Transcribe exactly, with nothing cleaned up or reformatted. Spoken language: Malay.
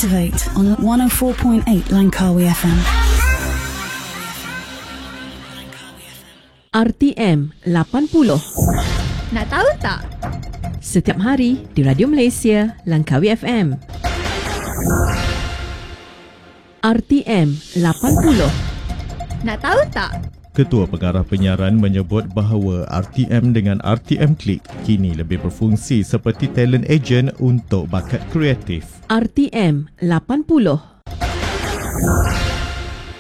Activate on one oh four point eight Langkawi F M. R T M lapan puluh. Nak tahu tak? Setiap hari di Radio Malaysia, Langkawi F M. R T M lapan puluh. Nak tahu tak? Ketua Pengarah Penyiaran menyebut bahawa R T M dengan R T M Click kini lebih berfungsi seperti talent agent untuk bakat kreatif. R T M lapan puluh.